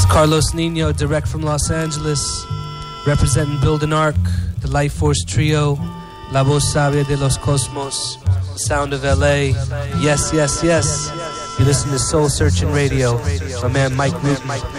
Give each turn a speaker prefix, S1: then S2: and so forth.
S1: Carlos Nino, direct from Los Angeles, representing Build an Ark, the Life Force Trio, La Voz Sabia de los Cosmos, the sound of LA. Yes, yes, yes. You listen to Soul Searching Radio. My man Mike Newton.